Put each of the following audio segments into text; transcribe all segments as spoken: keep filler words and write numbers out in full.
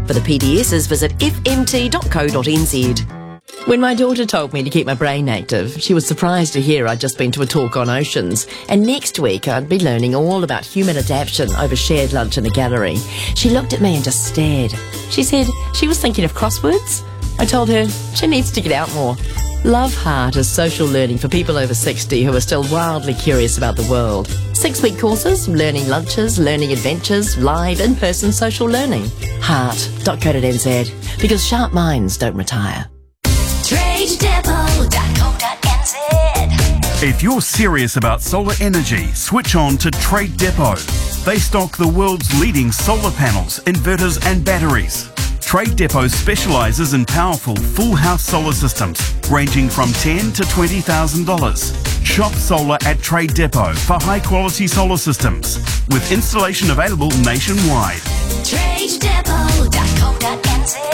For the P D Ss, visit f m t dot co dot n z. When my daughter told me to keep my brain active, she was surprised to hear I'd just been to a talk on oceans, and next week I'd be learning all about human adaptation over shared lunch in a gallery. She looked at me and just stared. She said she was thinking of crosswords. I told her she needs to get out more. Love Heart is social learning for people over sixty who are still wildly curious about the world. Six-week courses, learning lunches, learning adventures, live in-person social learning. heart dot co dot n z, because sharp minds don't retire. trade depot dot co dot n z. If you're serious about solar energy, switch on to Trade Depot. They stock the world's leading solar panels, inverters and batteries. Trade Depot specialises in powerful full house solar systems ranging from ten thousand dollars to twenty thousand dollars. Shop solar at Trade Depot for high quality solar systems with installation available nationwide. trade depot dot co dot n z.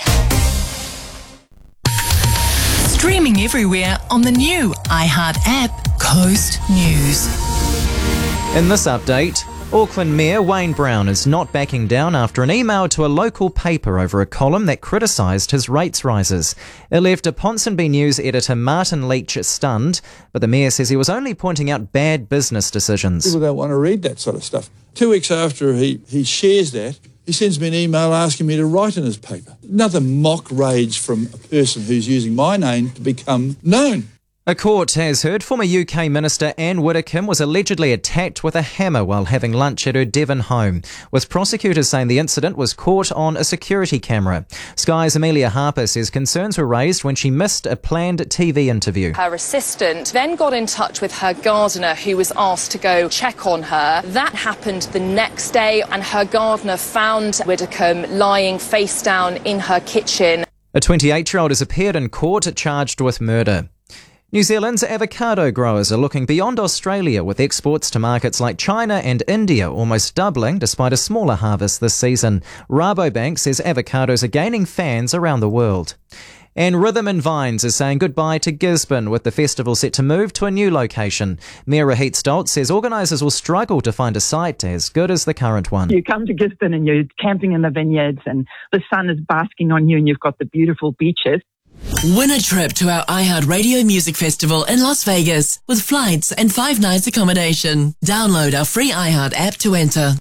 Streaming everywhere on the new iHeart app, Coast News. In this update, Auckland Mayor Wayne Brown is not backing down after an email to a local paper over a column that criticised his rates rises. It left a Ponsonby News editor Martin Leach stunned, but the mayor says he was only pointing out bad business decisions. People don't want to read that sort of stuff. Two weeks after he, he shares that, he sends me an email asking me to write in his paper. Another mock rage from a person who's using my name to become known. A court has heard former U K Minister Anne Widdecombe was allegedly attacked with a hammer while having lunch at her Devon home, with prosecutors saying the incident was caught on a security camera. Sky's Amelia Harper says concerns were raised when she missed a planned T V interview. Her assistant then got in touch with her gardener, who was asked to go check on her. That happened the next day, and her gardener found Widdecombe lying face down in her kitchen. A twenty-eight-year-old has appeared in court charged with murder. New Zealand's avocado growers are looking beyond Australia, with exports to markets like China and India almost doubling despite a smaller harvest this season. Rabobank says avocados are gaining fans around the world. And Rhythm and Vines is saying goodbye to Gisborne, with the festival set to move to a new location. Mayor Rahit Stoltz says organisers will struggle to find a site as good as the current one. You come to Gisborne and you're camping in the vineyards and the sun is basking on you and you've got the beautiful beaches. Win a trip to our iHeart Radio Music Festival in Las Vegas with flights and five nights accommodation. Download our free iHeart app to enter.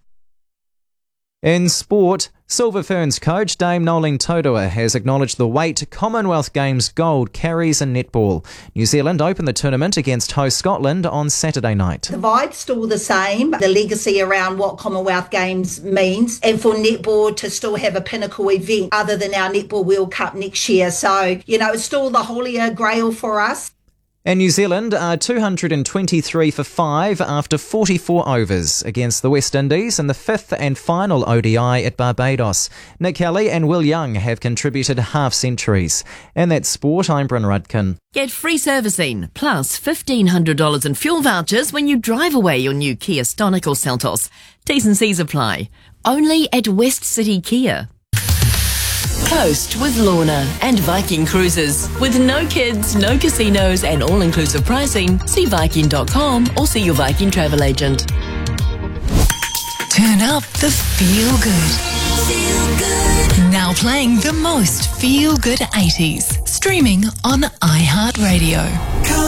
In sport, Silver Ferns coach Dame Noeline Taurua has acknowledged the weight Commonwealth Games gold carries in netball. New Zealand opened the tournament against host Scotland on Saturday night. The vibe's still the same, the legacy around what Commonwealth Games means, and for netball to still have a pinnacle event other than our Netball World Cup next year. So, you know, it's still the holier grail for us. And New Zealand are two hundred twenty-three for five after forty-four overs against the West Indies in the fifth and final O D I at Barbados. Nick Kelly and Will Young have contributed half centuries. And that's sport, I'm Bryn Rudkin. Get free servicing, plus fifteen hundred dollars in fuel vouchers when you drive away your new Kia Stonic or Seltos. T's and C's apply. Only at West City Kia. Coast with Lorna and Viking Cruises. With no kids, no casinos and all-inclusive pricing, see Viking dot com or see your Viking travel agent. Turn up the feel good. Feel good. Now playing the most feel good eighties. Streaming on iHeart Radio.